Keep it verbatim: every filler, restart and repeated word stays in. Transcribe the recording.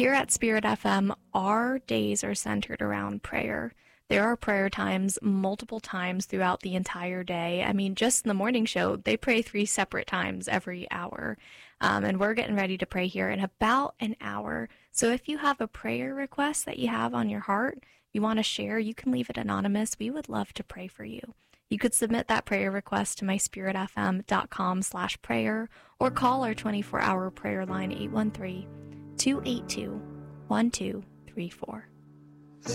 Here at Spirit F M, our days are centered around prayer. There are prayer times multiple times throughout the entire day. I mean, just in the morning show, they pray three separate times every hour. Um, and we're getting ready to pray here in about an hour. So if you have a prayer request that you have on your heart, you want to share, you can leave it anonymous. We would love to pray for you. You could submit that prayer request to my spirit f m dot com slash prayer or call our twenty-four hour prayer line eight one three, two eight two, one two three four.